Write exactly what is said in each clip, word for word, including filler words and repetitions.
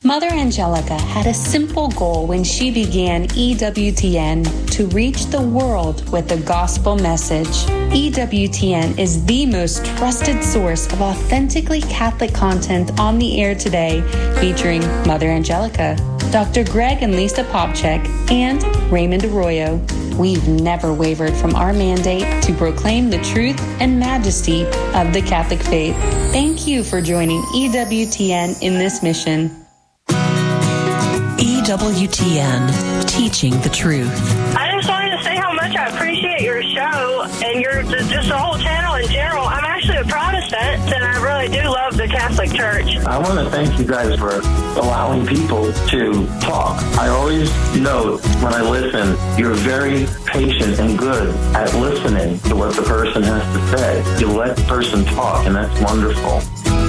Mother Angelica had a simple goal when she began E W T N: to reach the world with the gospel message. E W T N is the most trusted source of authentically Catholic content on the air today, featuring Mother Angelica, Doctor Greg and Lisa Popchek, and Raymond Arroyo. We've never wavered from our mandate to proclaim the truth and majesty of the Catholic faith. Thank you for joining E W T N in this mission. E W T N, teaching the truth. I just wanted to say how much I appreciate your show and your just the whole channel in general. I'm actually a Protestant, and I really do love the Catholic Church. I want to thank you guys for allowing people to talk. I always note when I listen, you're very patient and good at listening to what the person has to say. You let the person talk, and that's wonderful.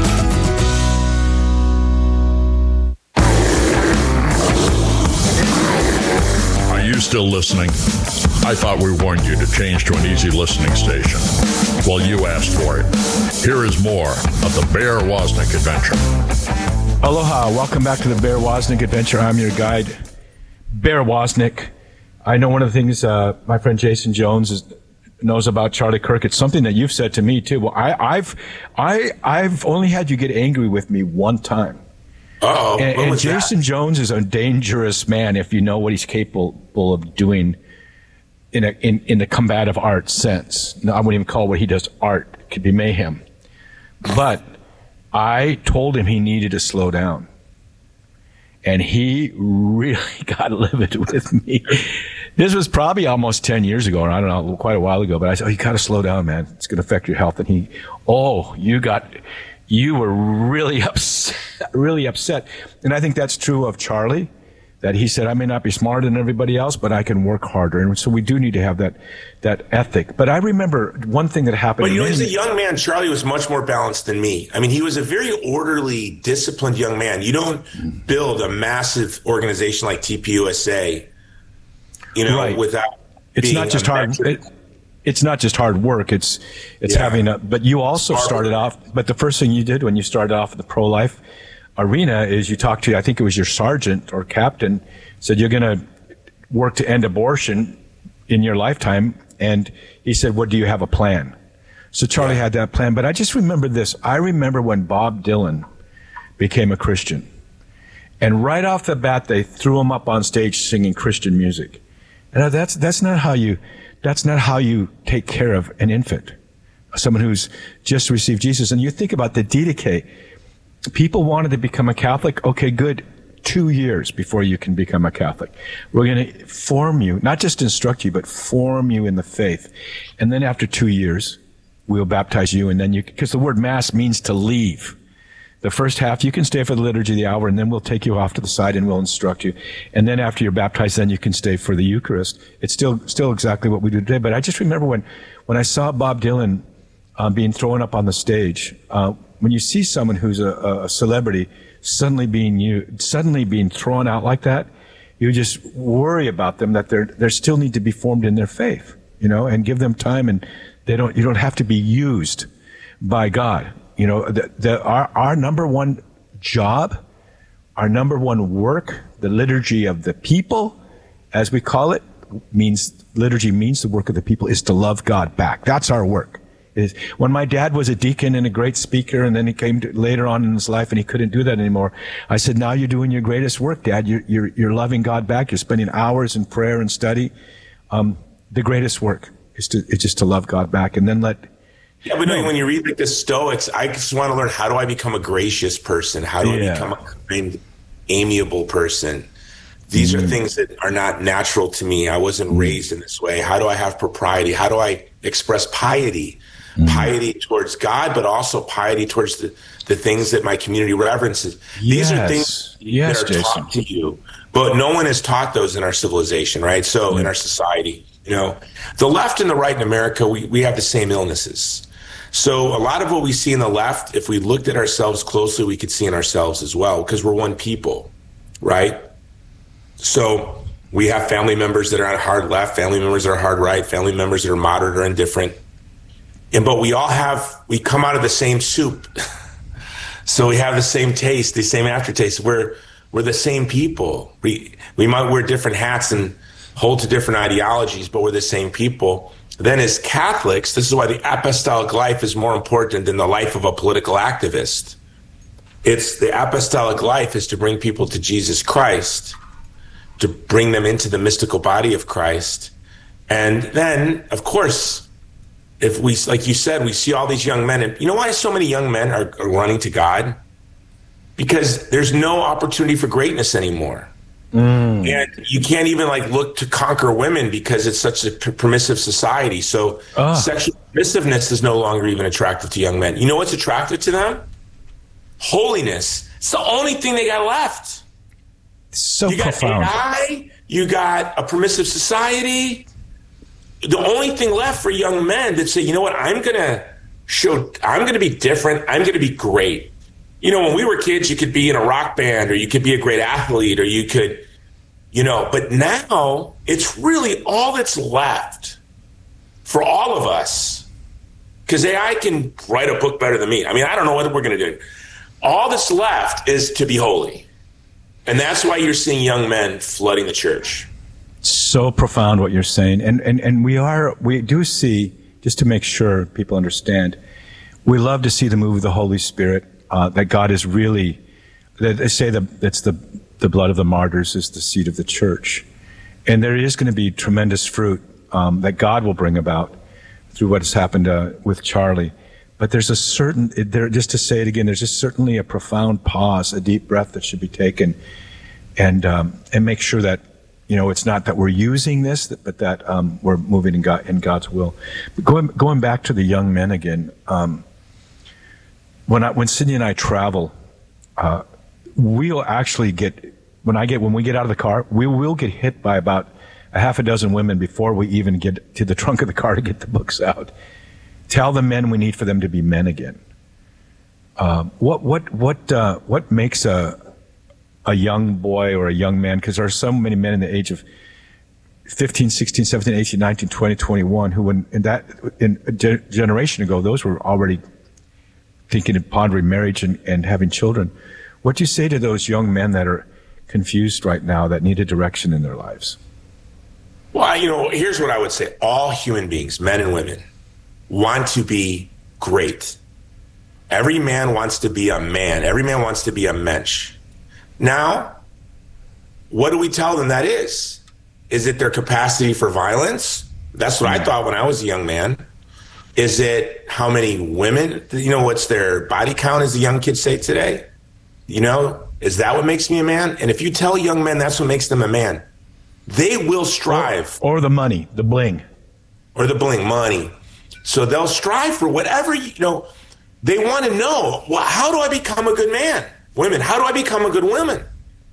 Are you still listening? I thought we warned you to change to an easy listening station. Well, you asked for it. Here is more of the Bear Wozniak Adventure. Aloha. Welcome back to the Bear Wozniak Adventure. I'm your guide, Bear Wozniak. I know one of the things uh, my friend Jason Jones is, knows about Charlie Kirk. It's something that you've said to me, too. Well, I, I've, I, I've only had you get angry with me one time. Uh-oh. And, and Jason that? Jones is a dangerous man if you know what he's capable of doing in a in, in the combative art sense. No, I wouldn't even call what he does art. It could be mayhem. But I told him he needed to slow down. And he really got livid with me. This was probably almost ten years ago, or I don't know, quite a while ago. But I said, oh, you got to slow down, man. It's going to affect your health. And he, oh, you got... You were really upset, really upset. And I think that's true of Charlie, that he said, I may not be smarter than everybody else, but I can work harder. And so we do need to have that that ethic. But I remember one thing that happened. But you know, as a young man, Charlie was much more balanced than me. I mean, he was a very orderly, disciplined young man. You don't build a massive organization like T P U S A, you know, right. without It's being not just hard. It, It's not just hard work. It's it's yeah. having a. But you also hard started work. off. But the first thing you did when you started off in the pro-life arena is you talked to. I think it was your sergeant or captain said you're going to work to end abortion in your lifetime, and he said, "What do you have a plan?" So Charlie yeah. had that plan. But I just remember this. I remember when Bob Dylan became a Christian, and right off the bat they threw him up on stage singing Christian music, and that's that's not how you. That's not how you take care of an infant, someone who's just received Jesus. And you think about the Didache. People wanted to become a Catholic. Okay, good. Two years before you can become a Catholic. We're going to form you, not just instruct you, but form you in the faith. And then after two years, we'll baptize you. And then you, because the word mass means to leave. The first half, you can stay for the liturgy of the hour, and then we'll take you off to the side and we'll instruct you. And then after you're baptized, then you can stay for the Eucharist. It's still still exactly what we do today. But I just remember when, when I saw Bob Dylan uh, being thrown up on the stage, uh, when you see someone who's a, a celebrity suddenly being you, suddenly being thrown out like that, you just worry about them, that they're they still need to be formed in their faith, you know, and give them time, and they don't you don't have to be used by God. You know, the, the, our, our number one job, our number one work, the liturgy of the people, as we call it, means liturgy means the work of the people is to love God back. That's our work. It is, when my dad was a deacon and a great speaker, and then he came to, later on in his life and he couldn't do that anymore, I said, now you're doing your greatest work, Dad. You're, you're, you're loving God back. You're spending hours in prayer and study. Um, the greatest work is to is just to love God back, and then let. Yeah, but no, when you read like the Stoics, I just want to learn, how do I become a gracious person? How do yeah. I become a kind, amiable person? These mm. are things that are not natural to me. I wasn't mm. raised in this way. How do I have propriety? How do I express piety? Mm. Piety towards God, but also piety towards the, the things that my community reverences. These yes. are things yes, that are Jason. taught to you. But no one has taught those in our civilization, right? So mm. in our society, you know, the left and the right in America, we, we have the same illnesses. So a lot of what we see in the left, if we looked at ourselves closely, we could see in ourselves as well, because we're one people, right? So we have family members that are on hard left, family members that are hard right, family members that are moderate or indifferent. And but we all have, we come out of the same soup. So we have the same taste, the same aftertaste. We're we're the same people. We we might wear different hats and hold to different ideologies, but we're the same people. Then as Catholics, this is why the apostolic life is more important than the life of a political activist. It's the apostolic life is to bring people to Jesus Christ, to bring them into the mystical body of Christ. And then, of course, if we, like you said, we see all these young men, and you know why so many young men are, are running to God? Because there's no opportunity for greatness anymore. Mm. And you can't even like look to conquer women because it's such a p- permissive society. So oh. sexual permissiveness is no longer even attractive to young men. You know what's attractive to them? Holiness. It's the only thing they got left. So you got profound. A I, you got a permissive society. The only thing left for young men that say, you know what, I'm going to show, I'm going to be different. I'm going to be great. You know, when we were kids, you could be in a rock band or you could be a great athlete or you could, you know, but now it's really all that's left for all of us. Because A I can write a book better than me. I mean, I don't know what we're going to do. All that's left is to be holy. And that's why you're seeing young men flooding the church. So profound what you're saying. And, and, and we are, we do see, just to make sure people understand, we love to see the move of the Holy Spirit. Uh, that God is really, they say that it's the, the blood of the martyrs is the seed of the church. And there is going to be tremendous fruit um, that God will bring about through what has happened uh, with Charlie. But there's a certain, there, just to say it again, there's just certainly a profound pause, a deep breath that should be taken and um, and make sure that, you know, it's not that we're using this, but that um, we're moving in, God, in God's will. But going, going back to the young men again, um, When I, when Sydney and I travel, uh, we'll actually get, when I get, when we get out of the car, we will get hit by about a half a dozen women before we even get to the trunk of the car to get the books out. Tell the men we need for them to be men again. Um, what, what, what, uh, what makes a, a young boy or a young man, because there are so many men in the age of fifteen, sixteen, seventeen, eighteen, nineteen, twenty, twenty-one, who in, in that, in a ge- generation ago, those were already thinking of pondering marriage and, and having children. What do you say to those young men that are confused right now, that need a direction in their lives? Well, you know, here's what I would say. All human beings, men and women, want to be great. Every man wants to be a man. Every man wants to be a mensch. Now, what do we tell them that is? Is it their capacity for violence? That's what I thought when I was a young man. Is it how many women, you know, what's their body count, as the young kids say today? You know, is that what makes me a man? And if you tell young men that's what makes them a man, they will strive. Or, or the money, the bling. Or the bling, money. So they'll strive for whatever, you know, they want to know, well, how do I become a good man? Women, how do I become a good woman?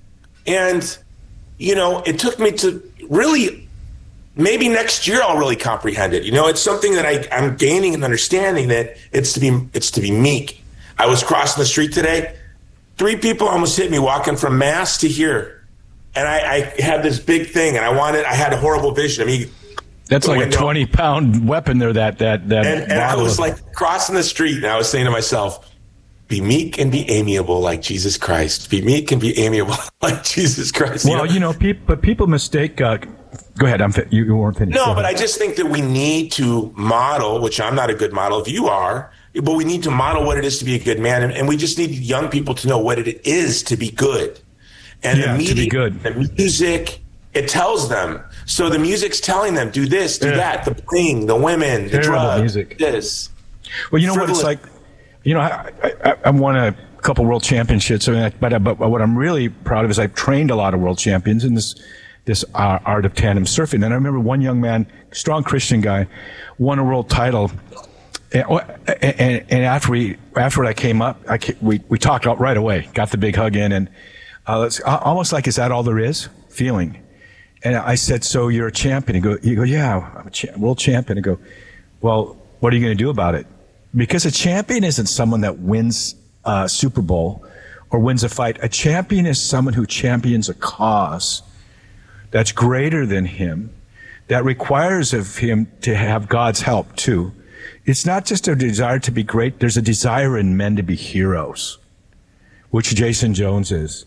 And, you know, it took me to really... Maybe next year I'll really comprehend it. You know, it's something that I, I'm gaining an understanding that it's to be it's to be meek. I was crossing the street today. Three people almost hit me walking from Mass to here. And I, I had this big thing and I wanted, I had a horrible vision. I mean, that's like window. a twenty pound weapon there. That, that, that. And, and I was like crossing the street and I was saying to myself, be meek and be amiable like Jesus Christ. Be meek and be amiable like Jesus Christ. Well, you know, you know pe- but people mistake, uh, Go ahead. I'm fi- you, you weren't finished. No, but I just think that we need to model, which I'm not a good model if you are, but we need to model what it is to be a good man. And, and we just need young people to know what it is to be good. And yeah, the media, to be good. The music, it tells them. So the music's telling them, do this, do yeah. that, the bling, the women, the drugs, music. this. Well, you know Frivolous. what it's like? You know, I, I, I won a couple world championships, but, but, but what I'm really proud of is I've trained a lot of world champions in this this uh, art of tandem surfing. And I remember one young man, strong Christian guy, won a world title. And, and, and after we, after I came up, I came, we, we talked out right away, got the big hug in, and uh, it's almost like, is that all there is? Feeling. And I said, so you're a champion? He go, he go, yeah, I'm a cha- world champion. I go, well, what are you going to do about it? Because a champion isn't someone that wins a Super Bowl or wins a fight. A champion is someone who champions a cause that's greater than him, that requires of him to have God's help too. It's not just a desire to be great. There's a desire in men to be heroes, which Jason Jones is,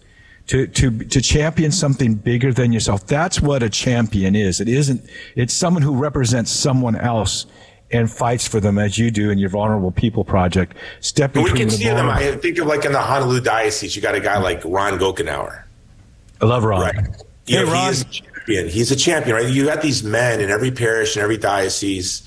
to, to, to champion something bigger than yourself. That's what a champion is. It isn't, it's someone who represents someone else and fights for them as you do in your Vulnerable People Project. Step and we between can the see them. vulnerable- I think of like in the Honolulu Diocese, you got a guy like Ron Gokenauer. I love Ron. Right. Hey, You know, Ron. he is a champion. He's a champion, right? You got these men in every parish and every diocese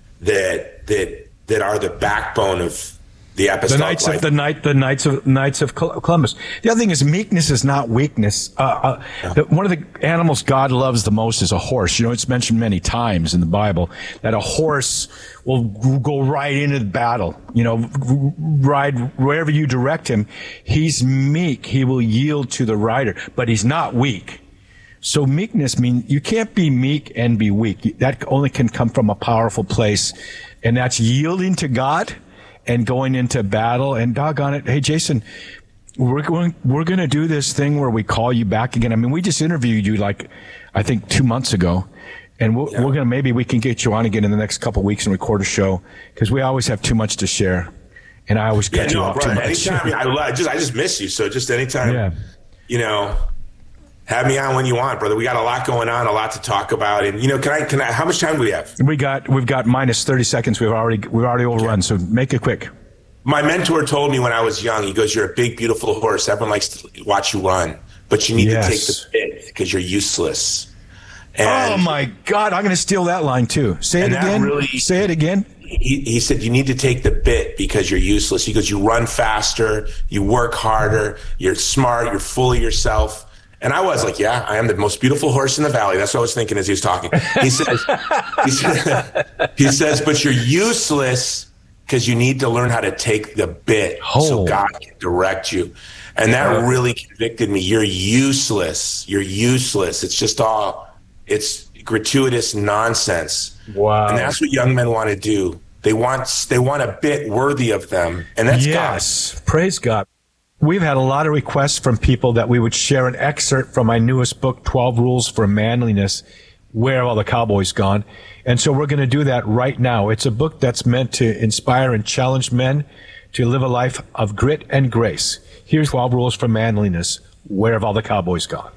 that that that are the backbone of the The apostolic knights life. of the night, the knights of Knights of Col- Columbus. The other thing is meekness is not weakness. Uh, uh, the, one of the animals God loves the most is a horse. You know, it's mentioned many times in the Bible that a horse will g- go right into the battle. You know, g- ride wherever you direct him. He's meek. He will yield to the rider, but he's not weak. So meekness means you can't be meek and be weak. That only can come from a powerful place, and that's yielding to God and going into battle. And doggone it, hey Jason, we're going we're going to do this thing where we call you back again. I mean, we just interviewed you like I think two months ago, and we're, yeah. we're going to maybe we can get you on again in the next couple of weeks and record a show because we always have too much to share, and I always cut yeah, you no, off bro, too much. anytime, I, I just I just miss you. So just anytime, yeah. you know. Have me on when you want, brother. We got a lot going on, a lot to talk about, and you know, can I? Can I? How much time do we have? We got we've got minus thirty seconds. We've already we've already overrun. So make it quick. My mentor told me when I was young. He goes, "You're a big, beautiful horse. Everyone likes to watch you run, but you need yes. to take the bit because you're useless." And, oh my God! I'm going to steal that line too. Say it again. Really, Say it again. He, he said, you need to take the bit because you're useless. He goes, you run faster, you work harder, you're smart, you're full of yourself. And I was like, yeah, I am the most beautiful horse in the valley. That's what I was thinking as he was talking. He says, he, says he says, but you're useless because you need to learn how to take the bit oh. so God can direct you. And that really convicted me. You're useless. You're useless. It's just all, it's gratuitous nonsense. Wow. And that's what young men want to do. They want, they want a bit worthy of them. And that's yes. God. Praise God. We've had a lot of requests from people that we would share an excerpt from my newest book, twelve Rules for Manliness, Where Have All the Cowboys Gone? And so we're going to do that right now. It's a book that's meant to inspire and challenge men to live a life of grit and grace. Here's twelve Rules for Manliness, Where Have All the Cowboys Gone?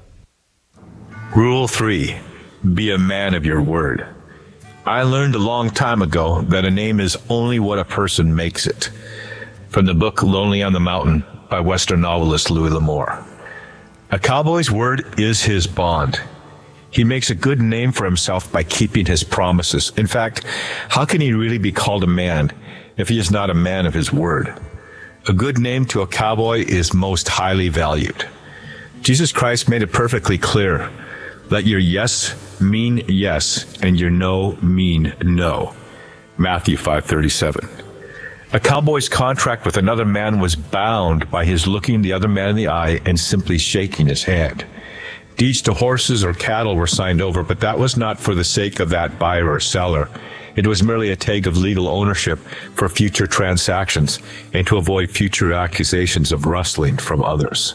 Rule three, be a man of your word. I learned a long time ago that a name is only what a person makes it. From the book Lonely on the Mountain, by Western novelist Louis L'Amour. A cowboy's word is his bond. He makes a good name for himself by keeping his promises. In fact, how can he really be called a man if he is not a man of his word? A good name to a cowboy is most highly valued. Jesus Christ made it perfectly clear. Let your yes mean yes, and your no mean no. Matthew five thirty-seven. A cowboy's contract with another man was bound by his looking the other man in the eye and simply shaking his hand. Deeds to horses or cattle were signed over, but that was not for the sake of that buyer or seller. It was merely a tag of legal ownership for future transactions and to avoid future accusations of rustling from others.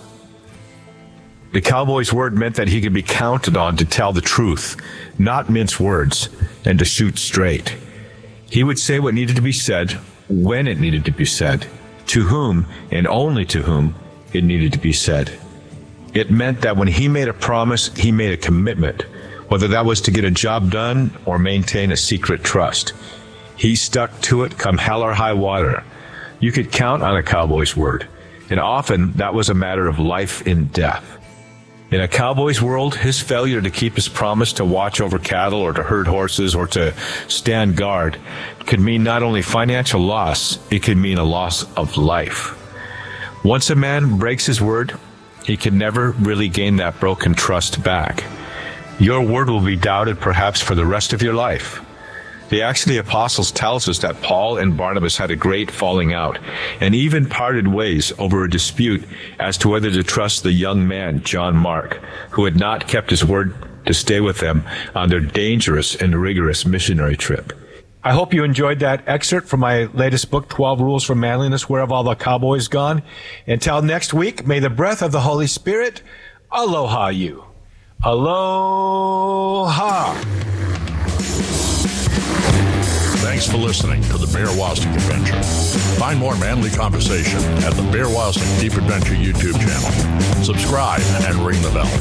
The cowboy's word meant that he could be counted on to tell the truth, not mince words, and to shoot straight. He would say what needed to be said, when it needed to be said, to whom and only to whom it needed to be said. It meant that when he made a promise, he made a commitment, whether that was to get a job done or maintain a secret trust. He stuck to it come hell or high water. You could count on a cowboy's word, and often that was a matter of life and death. In a cowboy's world, his failure to keep his promise to watch over cattle or to herd horses or to stand guard could mean not only financial loss, it could mean a loss of life. Once a man breaks his word, he can never really gain that broken trust back. Your word will be doubted perhaps for the rest of your life. The Acts of the Apostles tells us that Paul and Barnabas had a great falling out and even parted ways over a dispute as to whether to trust the young man, John Mark, who had not kept his word to stay with them on their dangerous and rigorous missionary trip. I hope you enjoyed that excerpt from my latest book, twelve Rules for Manliness, Where Have All the Cowboys Gone? Until next week, may the breath of the Holy Spirit aloha you. Aloha. Thanks for listening to the Bear Wozniak Adventure. Find more manly conversation at the Bear Wozniak Deep Adventure YouTube channel. Subscribe and ring the bell.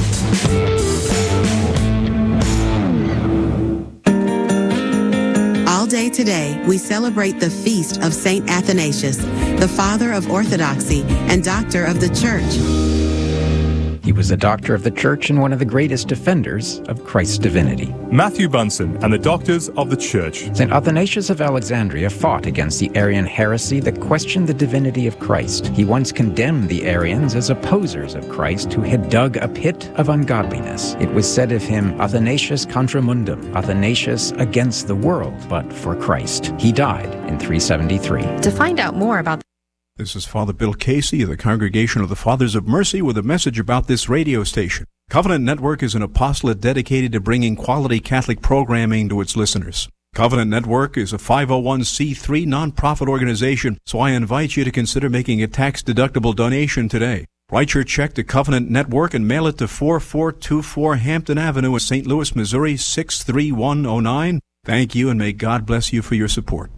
All day today, we celebrate the feast of Saint Athanasius, the father of Orthodoxy and doctor of the Church. He was a doctor of the Church and one of the greatest defenders of Christ's divinity. Matthew Bunson and the Doctors of the Church. Saint Athanasius of Alexandria fought against the Arian heresy that questioned the divinity of Christ. He once condemned the Arians as opposers of Christ who had dug a pit of ungodliness. It was said of him, Athanasius contra mundum, Athanasius against the world, but for Christ. He died in three seventy-three. To find out more about This is Father Bill Casey of the Congregation of the Fathers of Mercy with a message about this radio station. Covenant Network is an apostolate dedicated to bringing quality Catholic programming to its listeners. Covenant Network is a five oh one c three nonprofit organization, so I invite you to consider making a tax-deductible donation today. Write your check to Covenant Network and mail it to four four two four Hampton Avenue in Saint Louis, Missouri six three one oh nine. Thank you, and may God bless you for your support.